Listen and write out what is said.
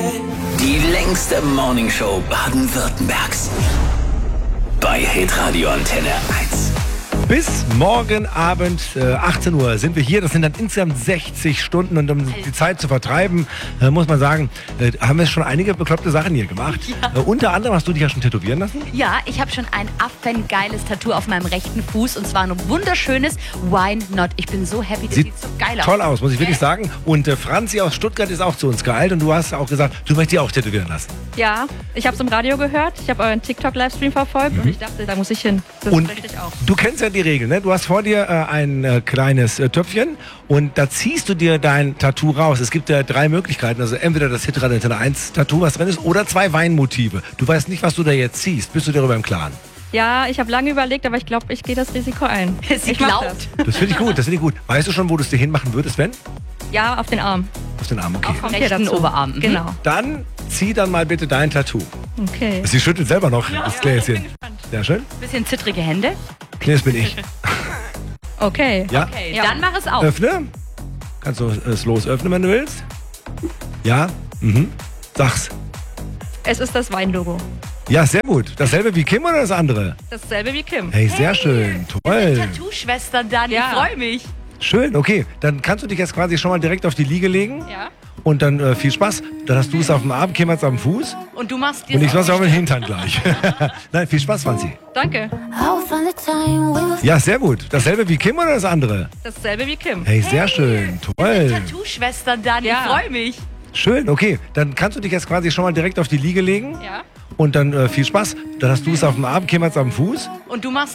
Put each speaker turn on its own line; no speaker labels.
Die längste Morningshow Baden-Württembergs. Bei Hitradio Antenne 1.
Bis morgen Abend 18 Uhr sind wir hier. Das sind dann insgesamt 60 Stunden. Und um die Zeit zu vertreiben, muss man sagen, haben wir schon einige bekloppte Sachen hier gemacht.
Ja.
Unter anderem hast du dich ja schon tätowieren lassen.
Ja, ich habe schon ein affengeiles Tattoo auf meinem rechten Fuß. Und zwar ein wunderschönes Why Not. Ich bin so happy, das sieht so geil aus.
Toll aus, muss ich wirklich sagen. Und Franzi aus Stuttgart ist auch zu uns geeilt. Und du hast auch gesagt, du möchtest dich auch tätowieren lassen.
Ja, ich habe es im Radio gehört. Ich habe euren TikTok-Livestream verfolgt. Und ich dachte, da muss ich hin. Das möchte ich auch.
Du kennst ja die Regeln, ne? Du hast vor dir ein kleines Töpfchen und da ziehst du dir dein Tattoo raus. Es gibt ja 3 Möglichkeiten, also entweder das Hitradio Antenne 1 Tattoo, was drin ist, oder 2 Weinmotive. Du weißt nicht, was du da jetzt ziehst. Bist du darüber im Klaren?
Ja, ich habe lange überlegt, aber ich glaube, ich gehe das Risiko ein.
Sie
Ich mach
glaubt.
Das finde ich gut, das finde ich gut. Weißt du schon, wo du es dir hinmachen würdest, wenn?
Ja, auf den Arm.
Auf den Arm, okay.
Auf dem
Okay,
rechten
dazu.
Oberarm. Mhm.
Genau.
Dann zieh dann mal bitte dein Tattoo.
Okay.
Sie schüttelt selber noch das Gläschen. Sehr schön.
Bisschen zittrige Hände.
Nee, das bin ich.
Okay.
Ja?
Okay,
Ja.
dann mach es auf.
Öffne. Kannst du es losöffnen, wenn du willst? Ja? Mhm. Sag's.
Es ist das Weinlogo.
Ja, sehr gut. Dasselbe wie Kim oder das andere?
Dasselbe wie Kim.
Hey, sehr schön. Toll.
Tattoo-Schwestern dann,
Ja.
ich freue mich.
Schön, okay. Dann kannst du dich jetzt quasi schon mal direkt auf die Liege legen.
Ja.
Und dann viel Spaß. Dann hast du es auf dem Arm, Kim hat es auf dem Fuß.
Und du machst
Und ich
dir
mach's auf den Hintern gleich. Nein, viel Spaß, Franzi.
Danke.
Ja, sehr gut. Dasselbe wie Kim oder das andere?
Dasselbe wie Kim.
Hey, sehr schön. Toll.
Tattoo-Schwestern dann,
Ja.
ich freue mich.
Schön, okay. Dann kannst du dich jetzt quasi schon mal direkt auf die Liege legen.
Ja.
Und dann viel Spaß. Dann hast du es auf dem Arm, Kim hat es auf dem Fuß.
Und du machst